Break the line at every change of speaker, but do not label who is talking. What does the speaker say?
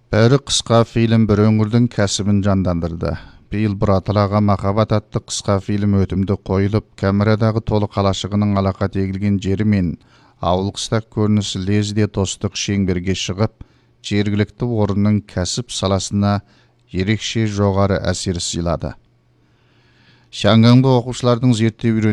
Бәрі қысқа фильм бір өңірдің кәсібін жандандырды. Биыл Бұраталаға махаббат атты қысқа фильм өтімді қойылып, камерадағы толы қалашығының алақа тегілген жері мен ауыл қыстақ көрінісі лезде достық шеңберге шығып, жергілікті орынның кәсіп саласына ерекше жоғары әсер сыйлады. Шаңғаңды оқушылардың зерттеу